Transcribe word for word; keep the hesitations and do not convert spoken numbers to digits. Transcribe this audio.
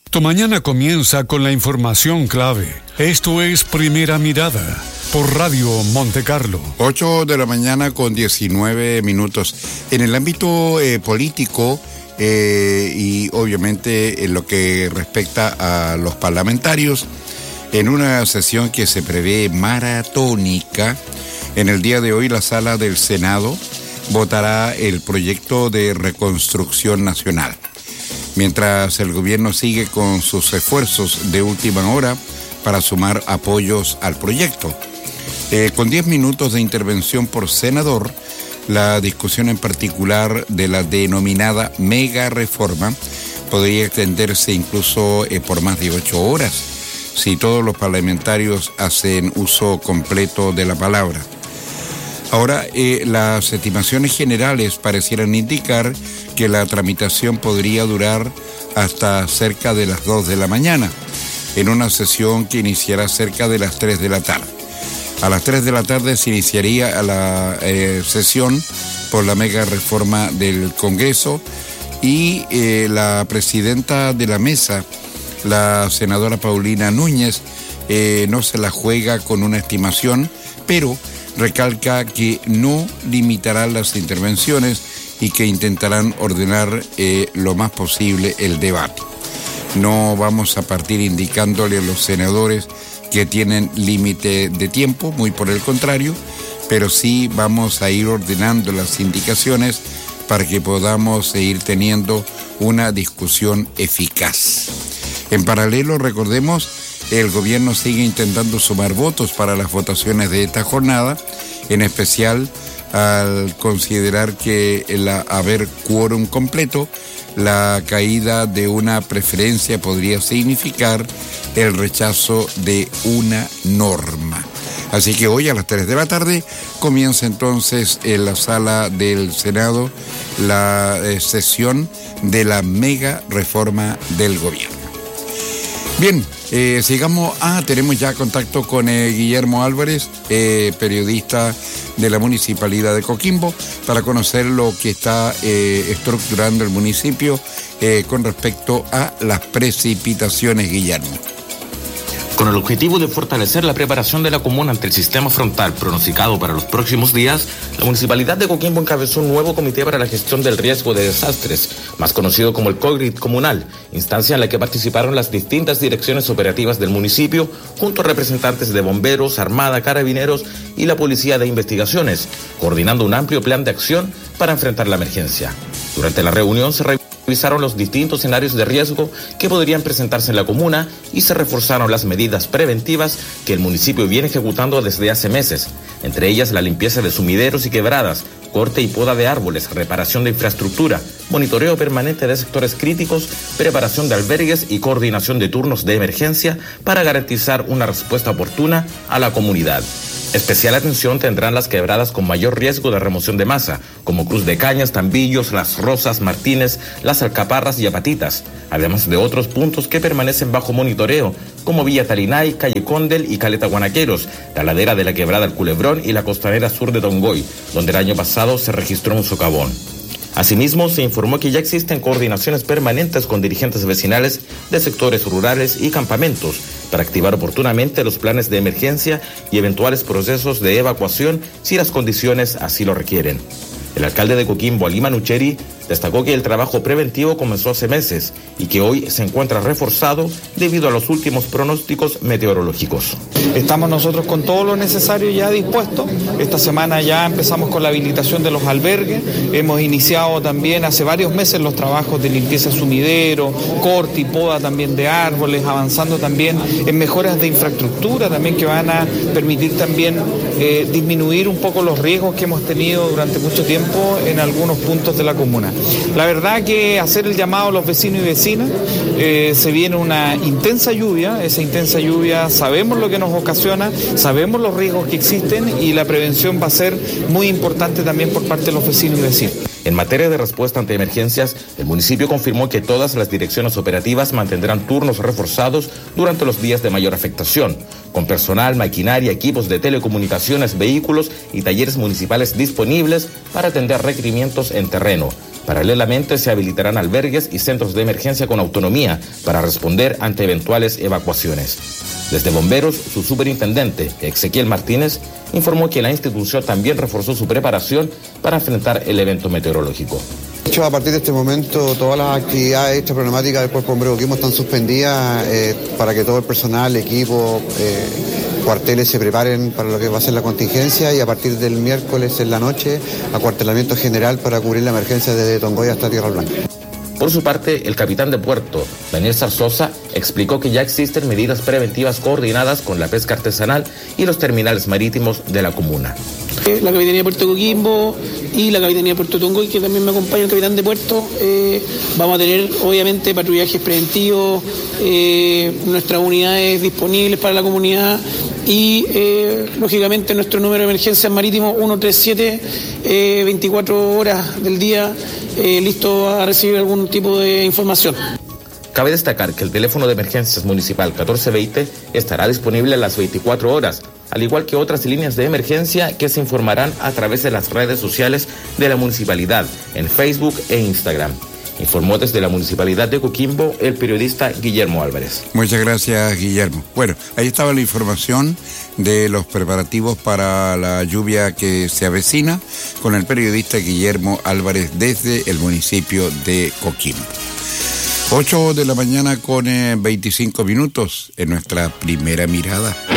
Tu mañana comienza con la información clave. Esto es Primera Mirada por Radio Monte Carlo. ocho de la mañana con diecinueve minutos. En el ámbito eh, político eh, y obviamente en lo que respecta a los parlamentarios, en una sesión que se prevé maratónica, en el día de hoy la sala del Senado votará el proyecto de reconstrucción nacional. Mientras el gobierno sigue con sus esfuerzos de última hora para sumar apoyos al proyecto. Eh, con diez minutos de intervención por senador, la discusión en particular de la denominada mega reforma podría extenderse incluso eh, por más de ocho horas, si todos los parlamentarios hacen uso completo de la palabra. Ahora, eh, las estimaciones generales parecieran indicar que la tramitación podría durar hasta cerca de las dos de la mañana, en una sesión que iniciará cerca de las tres de la tarde. A las tres de la tarde se iniciaría la eh, sesión por la mega reforma del Congreso y eh, la presidenta de la mesa, la senadora Paulina Núñez, eh, no se la juega con una estimación, pero recalca que no limitarán las intervenciones y que intentarán ordenar eh, lo más posible el debate. No vamos a partir indicándole a los senadores que tienen límite de tiempo, muy por el contrario, pero sí vamos a ir ordenando las indicaciones para que podamos seguir teniendo una discusión eficaz. En paralelo, recordemos, el gobierno sigue intentando sumar votos para las votaciones de esta jornada, en especial al considerar que el haber quórum completo, la caída de una preferencia podría significar el rechazo de una norma. Así que hoy a las tres de la tarde comienza entonces en la sala del Senado la eh, sesión de la mega reforma del gobierno. Bien, eh, sigamos. Ah, tenemos ya contacto con eh, Guillermo Álvarez, eh, periodista de la Municipalidad de Coquimbo, para conocer lo que está eh, estructurando el municipio eh, con respecto a las precipitaciones, Guillermo. Con el objetivo de fortalecer la preparación de la comuna ante el sistema frontal pronosticado para los próximos días, la Municipalidad de Coquimbo encabezó un nuevo comité para la gestión del riesgo de desastres, más conocido como el COGRID comunal, instancia en la que participaron las distintas direcciones operativas del municipio, junto a representantes de bomberos, armada, carabineros y la Policía de Investigaciones, coordinando un amplio plan de acción para enfrentar la emergencia. Durante la reunión se revisaron los distintos escenarios de riesgo que podrían presentarse en la comuna y se reforzaron las medidas preventivas que el municipio viene ejecutando desde hace meses, entre ellas la limpieza de sumideros y quebradas, corte y poda de árboles, reparación de infraestructura, monitoreo permanente de sectores críticos, preparación de albergues y coordinación de turnos de emergencia para garantizar una respuesta oportuna a la comunidad. Especial atención tendrán las quebradas con mayor riesgo de remoción de masa, como Cruz de Cañas, Tambillos, Las Rosas, Martínez, Las Alcaparras y Apatitas, además de otros puntos que permanecen bajo monitoreo, como Villa Talinay, Calle Condel y Caleta Guanaqueros, la ladera de la quebrada El Culebrón y la costanera sur de Tongoy, donde el año pasado se registró un socavón. Asimismo, se informó que ya existen coordinaciones permanentes con dirigentes vecinales de sectores rurales y campamentos para activar oportunamente los planes de emergencia y eventuales procesos de evacuación si las condiciones así lo requieren. El alcalde de Coquimbo, Ali Manucheri, destacó que el trabajo preventivo comenzó hace meses y que hoy se encuentra reforzado debido a los últimos pronósticos meteorológicos. Estamos nosotros con todo lo necesario ya dispuesto. Esta semana ya empezamos con la habilitación de los albergues. Hemos iniciado también hace varios meses los trabajos de limpieza de sumidero, corte y poda también de árboles, avanzando también en mejoras de infraestructura también que van a permitir también eh, disminuir un poco los riesgos que hemos tenido durante mucho tiempo en algunos puntos de la comuna. La verdad que hacer el llamado a los vecinos y vecinas, eh, se viene una intensa lluvia, esa intensa lluvia sabemos lo que nos ocasiona, sabemos los riesgos que existen y la prevención va a ser muy importante también por parte de los vecinos y vecinas. En materia de respuesta ante emergencias, el municipio confirmó que todas las direcciones operativas mantendrán turnos reforzados durante los días de mayor afectación, con personal, maquinaria, equipos de telecomunicaciones, vehículos y talleres municipales disponibles para atender requerimientos en terreno. Paralelamente, se habilitarán albergues y centros de emergencia con autonomía para responder ante eventuales evacuaciones. Desde Bomberos, su superintendente, Ezequiel Martínez, informó que la institución también reforzó su preparación para enfrentar el evento meteorológico. De hecho, a partir de este momento, todas las actividades, esta problemática del Cuerpo de Bomberos de Coquimbo están suspendidas eh, para que todo el personal, equipo, eh, cuarteles se preparen para lo que va a ser la contingencia, y a partir del miércoles en la noche, acuartelamiento general para cubrir la emergencia desde Tongoy hasta Tierra Blanca. Por su parte, el capitán de puerto, Daniel Zarzosa, explicó que ya existen medidas preventivas coordinadas con la pesca artesanal y los terminales marítimos de la comuna. La Capitanía de Puerto Coquimbo y la Capitanía de Puerto Tongoy, que también me acompaña el capitán de puerto, eh, vamos a tener obviamente patrullajes preventivos, eh, nuestras unidades disponibles para la comunidad y eh, lógicamente nuestro número de emergencias marítimo uno tres siete, eh, veinticuatro horas del día, eh, listo a recibir algún tipo de información. Cabe destacar que el teléfono de emergencias municipal catorce veinte estará disponible a las veinticuatro horas, al igual que otras líneas de emergencia que se informarán a través de las redes sociales de la municipalidad, en Facebook e Instagram. Informó desde la Municipalidad de Coquimbo el periodista Guillermo Álvarez. Muchas gracias, Guillermo. Bueno, ahí estaba la información de los preparativos para la lluvia que se avecina con el periodista Guillermo Álvarez desde el municipio de Coquimbo. ocho de la mañana con eh, veinticinco minutos en nuestra primera mirada.